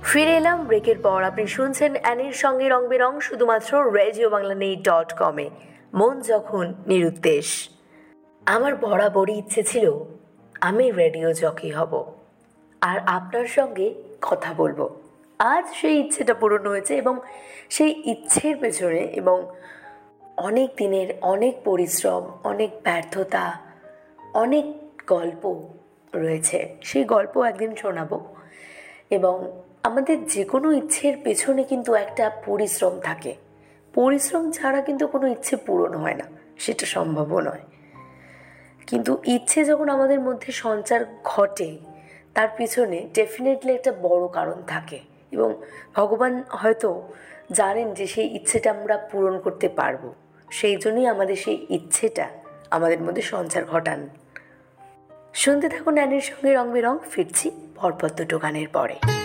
ফিরে এলাম ব্রেকের পর। আপনি শুনছেন অ্যানির সঙ্গে রং বেরং, শুধুমাত্র রেডিও বাংলা news.com-এ। মন যখন নিরুদ্দেশ। আমার বরাবরই ইচ্ছে ছিল আমি রেডিও জকি হব আর আপনার সঙ্গে কথা বলবো। আজ সেই ইচ্ছেটা পূরণ হয়েছে এবং সেই ইচ্ছের পেছনে এবং অনেক দিনের অনেক পরিশ্রম, অনেক ব্যর্থতা, অনেক গল্প রয়েছে। সেই গল্প একদিন শোনাবো। এবং আমাদের যে কোনো ইচ্ছের পেছনে কিন্তু একটা পরিশ্রম থাকে। পরিশ্রম ছাড়া কিন্তু কোনো ইচ্ছে পূরণ হয় না, সেটা সম্ভবও নয়। কিন্তু ইচ্ছে যখন আমাদের মধ্যে সঞ্চার ঘটে, তার পিছনে ডেফিনেটলি একটা বড় কারণ থাকে এবং ভগবান হয়তো জানেন যে সেই ইচ্ছেটা আমরা পূরণ করতে পারবো। সেই জন্যই আমাদের সেই ইচ্ছেটা আমাদের মধ্যে সঞ্চার ঘটান। শুনতে থাকুন অ্যানির সঙ্গে রং বেরং। ফিরছি পরপর দুটো গানের পরে।